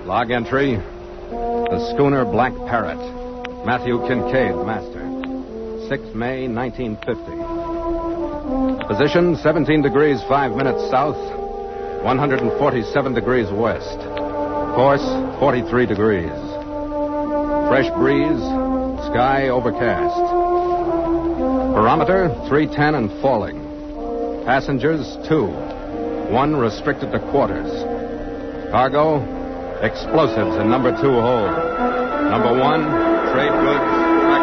Log entry, the schooner Black Parrot. Matthew Kincaid, master. 6 May, 1950. Position, 17 degrees 5 minutes south, 147 degrees west. Course, 43 degrees. Fresh breeze, sky overcast. Barometer, 310 and falling. Passengers, 2. 1 restricted to quarters. Cargo, explosives in number 2 hold. Number 1, trade goods.